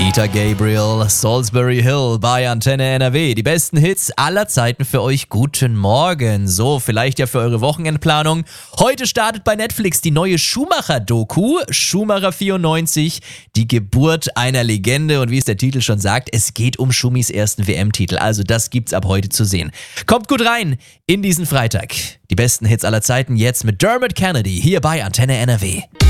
Peter Gabriel, Salisbury Hill bei Antenne NRW. Die besten Hits aller Zeiten für euch. Guten Morgen. So, vielleicht ja für eure Wochenendplanung. Heute startet bei Netflix die neue Schumacher-Doku. Schumacher 94, die Geburt einer Legende. Und wie es der Titel schon sagt, es geht um Schumis ersten WM-Titel. Also das gibt's ab heute zu sehen. Kommt gut rein in diesen Freitag. Die besten Hits aller Zeiten jetzt mit Dermot Kennedy hier bei Antenne NRW.